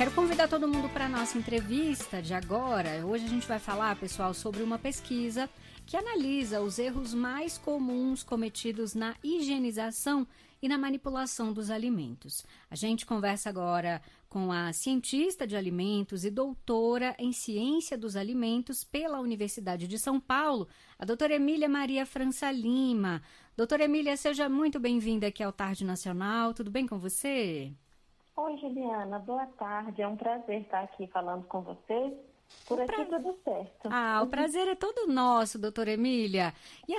Quero convidar todo mundo para a nossa entrevista de agora. Hoje a gente vai falar, pessoal, sobre uma pesquisa que analisa os erros mais comuns cometidos na higienização e na manipulação dos alimentos. A gente conversa agora com a cientista de alimentos e doutora em ciência dos alimentos pela Universidade de São Paulo, a doutora Emília Maria França Lima. Doutora Emília, seja muito bem-vinda aqui ao Tarde Nacional. Tudo bem com você? Oi, Juliana. Boa tarde. É um prazer estar aqui falando com vocês. Por aqui tudo certo. O prazer é todo nosso, doutora Emília. E